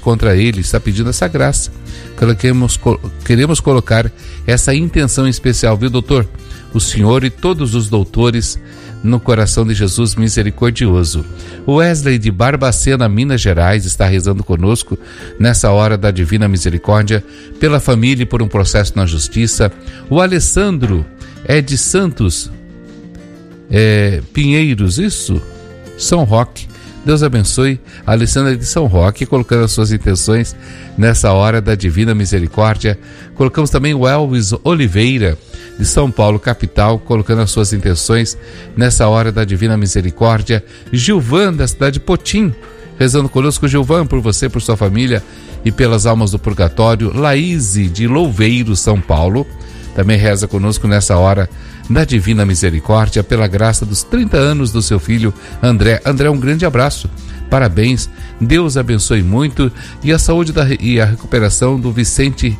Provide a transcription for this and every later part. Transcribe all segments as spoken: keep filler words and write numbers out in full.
contra ele, está pedindo essa graça. Queremos, queremos colocar essa intenção especial, viu, doutor? O senhor e todos os doutores no coração de Jesus misericordioso. O Wesley de Barbacena, Minas Gerais, está rezando conosco nessa hora da Divina Misericórdia, pela família e por um processo na justiça. O Alessandro é de Santos é, Pinheiros, isso? São Roque. Deus abençoe a Alessandra de São Roque, colocando as suas intenções nessa hora da Divina Misericórdia. Colocamos também o Elvis Oliveira, de São Paulo, capital, colocando as suas intenções nessa hora da Divina Misericórdia. Gilvan, da cidade de Potim, rezando conosco. Gilvan, por você, por sua família e pelas almas do purgatório. Laíse, de Louveiro, São Paulo, também reza conosco nessa hora da Divina Misericórdia, pela graça dos trinta anos do seu filho André. André, um grande abraço, parabéns, Deus abençoe muito, e a saúde da, e a recuperação do Vicente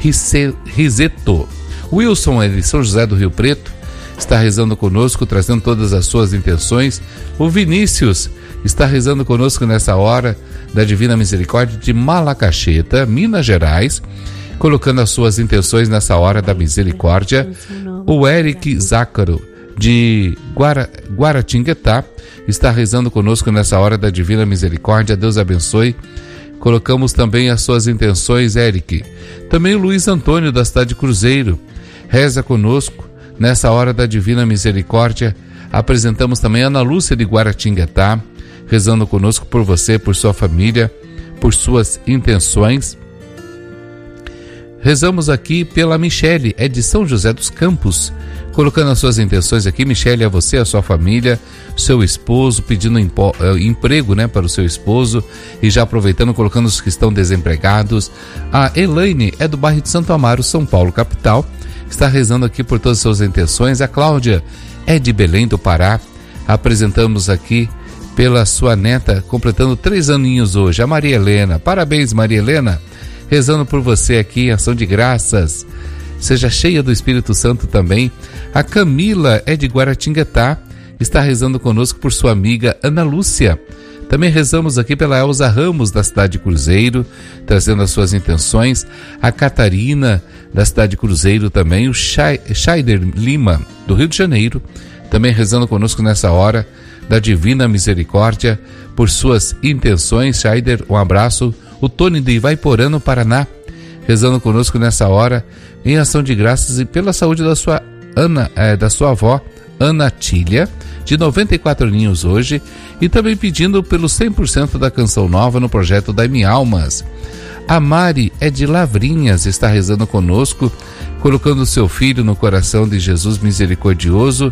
Riseto. Wilson, é de São José do Rio Preto, está rezando conosco, trazendo todas as suas intenções. O Vinícius está rezando conosco nessa hora da Divina Misericórdia, de Malacacheta, Minas Gerais, colocando as suas intenções nessa hora da misericórdia. O Eric Zácaro, de Guara, Guaratinguetá, está rezando conosco nessa hora da Divina Misericórdia. Deus abençoe. Colocamos também as suas intenções, Eric. Também o Luiz Antônio, da cidade de Cruzeiro, reza conosco nessa hora da Divina Misericórdia. Apresentamos também a Ana Lúcia, de Guaratinguetá, rezando conosco por você, por sua família, por suas intenções. Rezamos aqui pela Michele, é de São José dos Campos, colocando as suas intenções aqui. Michele, a você, a sua família, seu esposo, pedindo impo, uh, emprego, né, para o seu esposo, e já aproveitando, colocando os que estão desempregados. A Elaine é do bairro de Santo Amaro, São Paulo, capital, está rezando aqui por todas as suas intenções. A Cláudia é de Belém do Pará, apresentamos aqui pela sua neta, completando três aninhos hoje, a Maria Helena. Parabéns, Maria Helena, rezando por você aqui em ação de graças. Seja cheia do Espírito Santo também. A Camila é de Guaratinguetá, está rezando conosco por sua amiga Ana Lúcia. Também rezamos aqui pela Elza Ramos, da cidade de Cruzeiro, trazendo as suas intenções. A Catarina, da cidade de Cruzeiro também. O Scheider Lima, do Rio de Janeiro, também rezando conosco nessa hora da Divina Misericórdia, por suas intenções. Scheider, um abraço. O Tony de Ivaiporã, no Paraná, rezando conosco nessa hora, em ação de graças e pela saúde da sua, Ana, é, da sua avó, Ana Tília, de noventa e quatro aninhos hoje, e também pedindo pelo cem por cento da Canção Nova no projeto Dai-me Almas. A Mari é de Lavrinhas, está rezando conosco, colocando o seu filho no coração de Jesus misericordioso.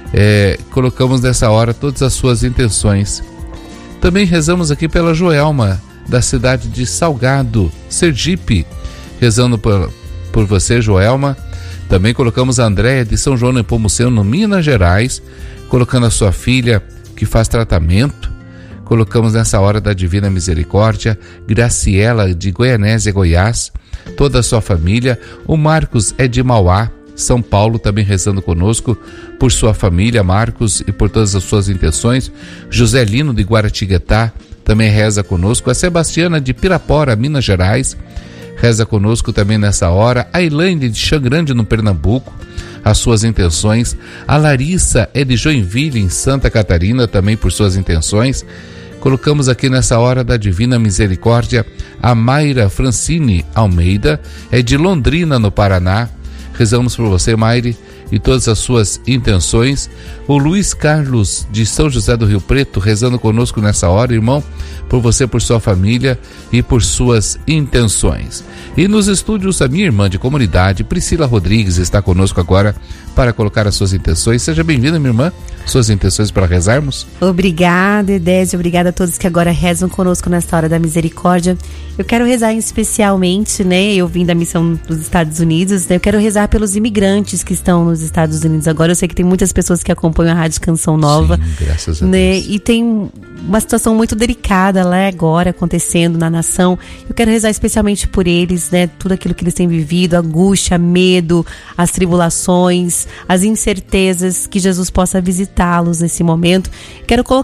É, colocamos nessa hora todas as suas intenções. Também rezamos aqui pela Joelma, da cidade de Salgado, Sergipe, rezando por, por você, Joelma. Também colocamos a Andréia, de São João Nepomuceno, Minas Gerais, colocando a sua filha, que faz tratamento. Colocamos nessa hora da Divina Misericórdia, Graciela, de Goianésia, Goiás, toda a sua família. O Marcos é de Mauá, São Paulo, também rezando conosco por sua família, Marcos, e por todas as suas intenções. José Lino, de Guaratinguetá, também reza conosco. A Sebastiana, de Pirapora, Minas Gerais, reza conosco também nessa hora. A Elaine, de Xangrande, no Pernambuco, as suas intenções. A Larissa é de Joinville, em Santa Catarina, também por suas intenções. Colocamos aqui nessa hora da Divina Misericórdia a Mayra Francine Almeida, é de Londrina, no Paraná. Rezamos por você, Mayre, e todas as suas intenções. O Luiz Carlos, de São José do Rio Preto, rezando conosco nessa hora, irmão, por você, por sua família e por suas intenções. E nos estúdios, a minha irmã de comunidade, Priscila Rodrigues, está conosco agora para colocar as suas intenções. Seja bem-vinda, minha irmã, suas intenções para rezarmos. Obrigada, Edésio, obrigada a todos que agora rezam conosco nesta hora da misericórdia. Eu quero rezar especialmente, né, eu vim da missão dos Estados Unidos, né, eu quero rezar pelos imigrantes que estão nos Estados Unidos agora. Eu sei que tem muitas pessoas que acompanham a Rádio Canção Nova. Sim, graças a né, Deus. E tem uma situação muito delicada lá agora acontecendo na nação. Eu quero rezar especialmente por eles, né, tudo aquilo que eles têm vivido, a angústia, medo, as tribulações, as incertezas, que Jesus possa visitá-los nesse momento. Quero colocar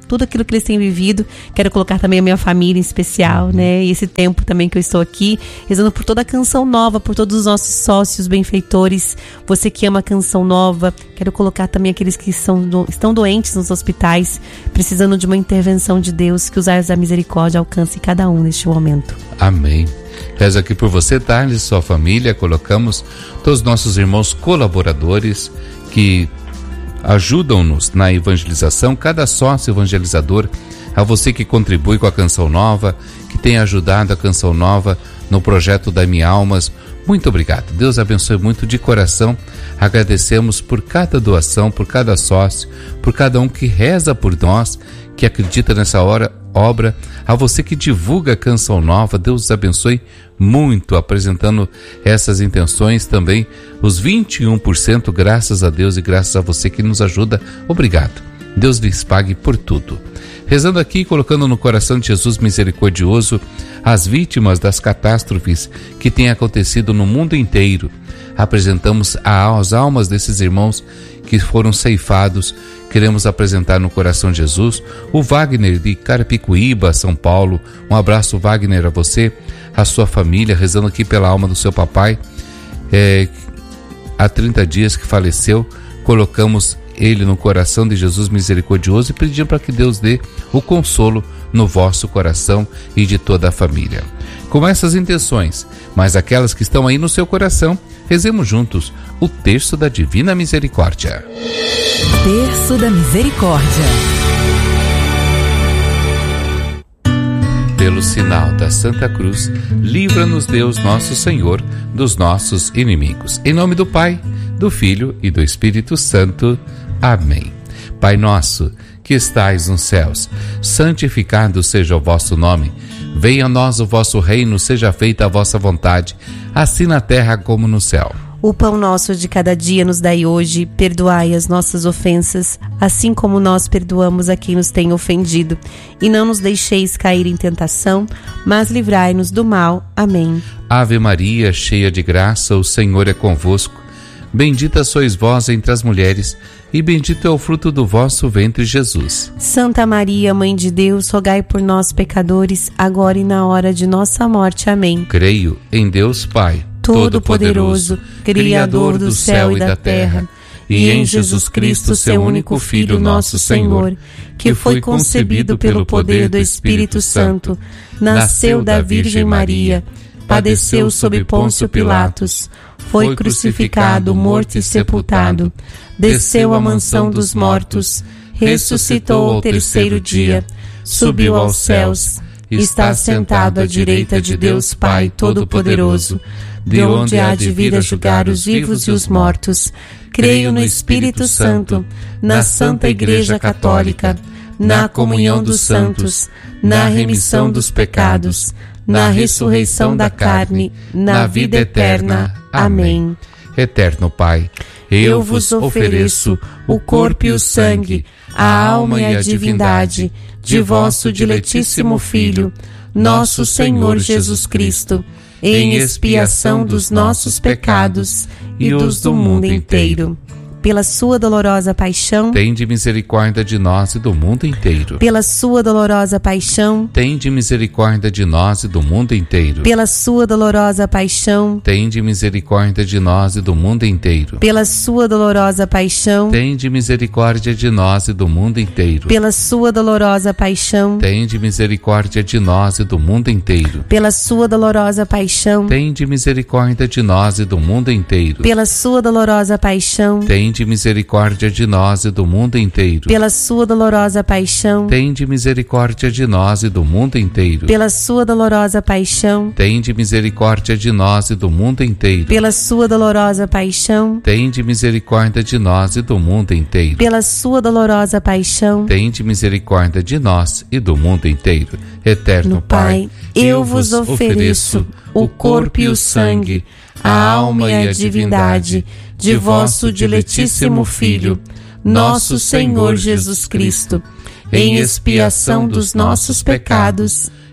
tudo aquilo que eles têm vivido. Quero colocar também a minha família em especial, né? E esse tempo também que eu estou aqui, rezando por toda a Canção Nova, por todos os nossos sócios benfeitores. Você que ama a Canção Nova, quero colocar também aqueles que são do, estão doentes nos hospitais, precisando de uma intervenção de Deus, que os raios da misericórdia alcancem cada um neste momento. Amém. Rezo aqui por você, Thales, sua família. Colocamos todos os nossos irmãos colaboradores que ajudam-nos na evangelização, cada sócio evangelizador, a você que contribui com a Canção Nova, que tem ajudado a Canção Nova no projeto da Minha Almas. Muito obrigado. Deus abençoe muito de coração. Agradecemos por cada doação, por cada sócio, por cada um que reza por nós, que acredita nessa hora, obra. A você que divulga a Canção Nova, Deus os abençoe muito, apresentando essas intenções também. Os vinte e um por cento, graças a Deus e graças a você que nos ajuda. Obrigado. Deus lhes pague por tudo. Rezando aqui, colocando no coração de Jesus misericordioso as vítimas das catástrofes que têm acontecido no mundo inteiro. Apresentamos as almas desses irmãos que foram ceifados. Queremos apresentar no coração de Jesus o Wagner de Carapicuíba, São Paulo. Um abraço, Wagner, a você, a sua família, rezando aqui pela alma do seu papai. É, há trinta dias que faleceu, colocamos ele no coração de Jesus misericordioso e pedimos para que Deus dê o consolo no vosso coração e de toda a família. Com essas intenções, mas aquelas que estão aí no seu coração, rezemos juntos o Terço da Divina Misericórdia. Terço da Misericórdia. Pelo sinal da Santa Cruz, livra-nos Deus nosso Senhor dos nossos inimigos. Em nome do Pai, do Filho e do Espírito Santo. Amém. Pai nosso, que estais nos céus, santificado seja o vosso nome. Venha a nós o vosso reino, seja feita a vossa vontade, assim na terra como no céu. O pão nosso de cada dia nos dai hoje, perdoai as nossas ofensas, assim como nós perdoamos a quem nos tem ofendido. E não nos deixeis cair em tentação, mas livrai-nos do mal. Amém. Ave Maria, cheia de graça, o Senhor é convosco. Bendita sois vós entre as mulheres, e bendito é o fruto do vosso ventre, Jesus. Santa Maria, Mãe de Deus, rogai por nós, pecadores, agora e na hora de nossa morte. Amém. Creio em Deus Pai Todo-Poderoso, Criador do céu e da terra, e em Jesus Cristo, seu único Filho, nosso Senhor, que foi concebido pelo poder do Espírito Santo, nasceu da Virgem Maria, padeceu sob Pôncio Pilatos, foi crucificado, morto e sepultado, desceu à mansão dos mortos, ressuscitou ao terceiro dia, subiu aos céus, está sentado à direita de Deus Pai Todo-Poderoso, de onde há de vir a julgar os vivos e os mortos. Creio no Espírito Santo, na Santa Igreja Católica, na comunhão dos santos, na remissão dos pecados, na ressurreição da carne, na vida eterna. Amém. Eterno Pai, eu vos ofereço o corpo e o sangue, a alma e a divindade de vosso diletíssimo Filho, nosso Senhor Jesus Cristo, em expiação dos nossos pecados e dos do mundo inteiro. Pela sua dolorosa paixão, tende misericórdia de nós e do mundo inteiro. Pela sua dolorosa paixão, tende misericórdia de nós e do mundo inteiro. Pela sua dolorosa paixão, tende misericórdia de nós e do mundo inteiro. Pela sua dolorosa paixão, tende misericórdia de nós e do mundo inteiro. Pela sua dolorosa paixão, tende misericórdia de nós e do mundo inteiro. Pela sua dolorosa paixão, tende misericórdia de nós e do mundo inteiro. Pela sua dolorosa paixão, tende misericórdia de nós e do mundo inteiro. Pela sua dolorosa paixão, tende misericórdia de nós e do mundo inteiro. Pela sua dolorosa paixão, tende misericórdia de nós e do mundo inteiro. Pela sua dolorosa paixão, tende misericórdia de nós e do mundo inteiro. Pela sua dolorosa paixão, tende misericórdia de nós e do mundo inteiro. Eterno Pai, eu vos ofereço o corpo e o sangue, a alma e a divindade de vosso diletíssimo Filho, nosso Senhor Jesus Cristo, em expiação dos nossos pecados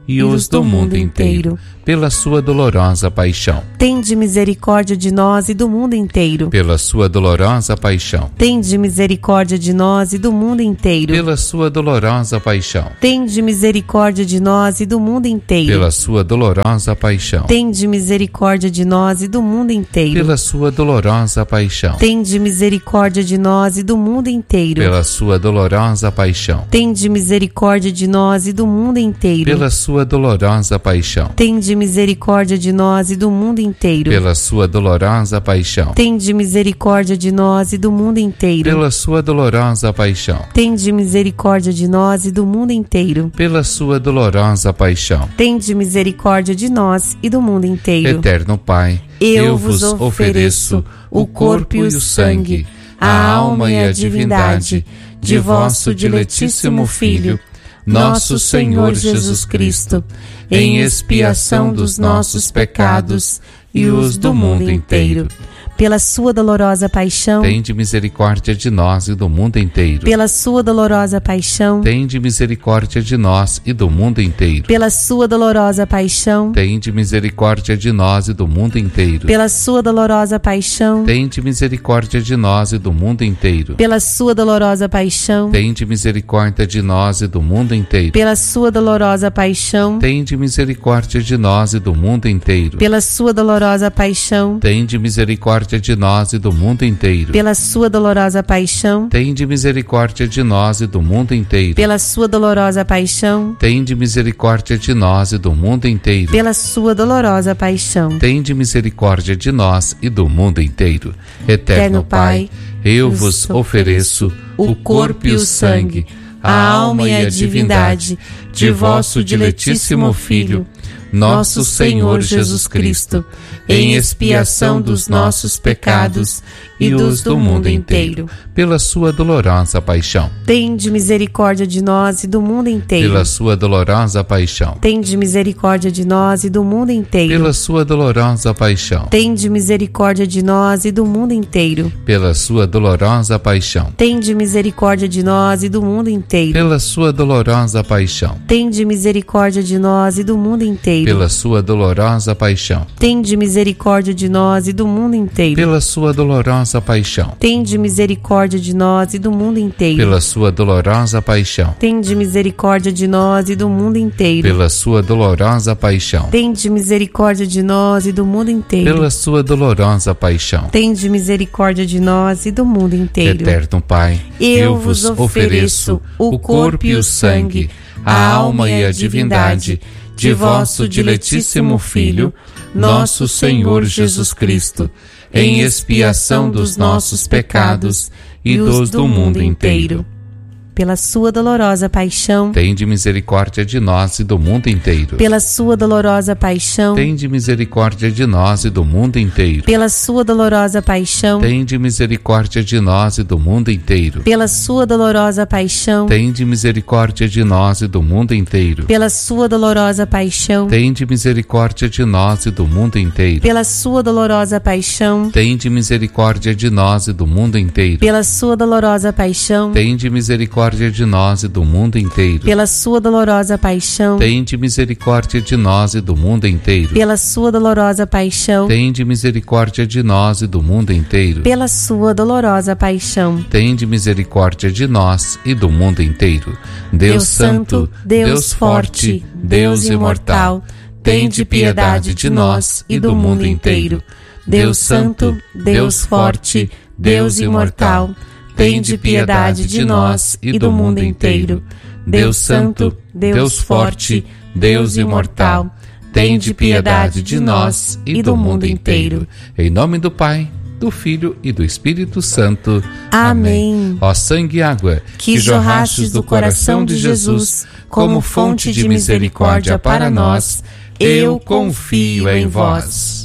e os do mundo inteiro, pela sua dolorosa paixão. Tende misericórdia de nós e do mundo inteiro. Pela sua dolorosa paixão. Tende misericórdia de nós e do mundo inteiro. Pela sua dolorosa paixão. Tende misericórdia de nós e do mundo inteiro. Pela sua dolorosa paixão. Tende misericórdia de nós e do mundo inteiro. Pela sua dolorosa paixão. Tende misericórdia de nós e do mundo inteiro. Pela sua dolorosa paixão. Tende misericórdia de nós e do mundo inteiro. Pela sua dolorosa paixão. Tende misericórdia de nós e do mundo inteiro. Pela sua dolorosa paixão. Tende misericórdia de nós e do mundo inteiro. Pela sua dolorosa paixão. Tende misericórdia de nós e do mundo inteiro. Pela sua dolorosa paixão. Tende misericórdia de nós e do mundo inteiro. Eterno Pai, eu vos ofereço o corpo e o sangue, a alma e a divindade de vosso diletíssimo Filho, nosso Senhor Jesus Cristo, em expiação dos nossos pecados e os do mundo inteiro. Pela sua dolorosa paixão, tende misericórdia de nós e do mundo inteiro. Pela sua dolorosa paixão, tende misericórdia de nós e do mundo inteiro. Pela sua dolorosa paixão, tende misericórdia de nós e do mundo inteiro. Pela sua dolorosa paixão, tende misericórdia de nós e do mundo inteiro. Pela sua dolorosa paixão, tende misericórdia de nós e do mundo inteiro. Pela sua dolorosa paixão, tende misericórdia de nós e do mundo inteiro. Pela sua dolorosa paixão, tende misericórdia de nós e do mundo inteiro. Pela sua dolorosa paixão, tende misericórdia de nós e do mundo inteiro. Pela sua dolorosa paixão, tende misericórdia de nós e do mundo inteiro. Pela sua dolorosa paixão, tende misericórdia de nós e do mundo inteiro. Eterno Pai, eu vos ofereço o corpo e o sangue, a alma e a divindade de vosso diletíssimo Filho, nosso Senhor Jesus Cristo, em expiação dos nossos pecados e dos do mundo inteiro, pela sua dolorosa paixão. Tende misericórdia de nós e do mundo inteiro. Pela sua dolorosa paixão. Tende misericórdia de nós e do mundo inteiro. Pela sua dolorosa paixão. Tende misericórdia de nós e do mundo inteiro. Pela sua dolorosa paixão. Tende misericórdia de nós e do mundo inteiro. Pela sua dolorosa paixão. Tende misericórdia de nós e do mundo inteiro. Pela sua dolorosa paixão. Tende misericórdia de nós e do mundo inteiro. Pela sua dolorosa paixão. Tende misericórdia de nós e do mundo inteiro. Pela sua dolorosa paixão. Tende misericórdia de nós e do mundo inteiro. Pela sua dolorosa paixão. Tende misericórdia de nós e do mundo inteiro. Pela sua dolorosa paixão. Tende misericórdia de nós e do mundo inteiro. Eterno Pai, eu vos ofereço o corpo e o sangue, a alma e a divindade de vosso diletíssimo Filho, nosso Senhor Jesus Cristo, em expiação dos nossos pecados e dos do mundo inteiro. Pela sua dolorosa paixão, tende misericórdia de nós e do mundo inteiro. Pela sua dolorosa paixão, tende misericórdia de nós e do mundo inteiro. Pela sua dolorosa paixão, tende misericórdia de nós e do mundo inteiro. Pela sua dolorosa paixão, tende misericórdia de nós e do mundo inteiro. Pela sua dolorosa paixão, tende misericórdia de nós e do mundo inteiro. Pela sua dolorosa paixão, tende misericórdia de nós e do mundo inteiro. Pela sua dolorosa paixão, tende misericórdia de nós e do mundo inteiro. Pela sua dolorosa paixão, tende misericórdia de nós e do mundo inteiro. Pela sua dolorosa paixão, tende misericórdia de nós e do mundo inteiro. Pela sua dolorosa paixão, tende misericórdia de nós e do mundo inteiro. Deus Santo, Deus Forte, Deus Imortal, tende piedade de nós e do mundo inteiro. Deus Santo, Deus Forte, Deus Imortal, tende piedade de nós e do mundo inteiro. Deus Santo, Deus Forte, Deus Imortal, tende piedade de nós e do mundo inteiro. Em nome do Pai, do Filho e do Espírito Santo. Amém. Ó sangue e água, que jorrastes do coração de Jesus como fonte de misericórdia para nós, eu confio em vós.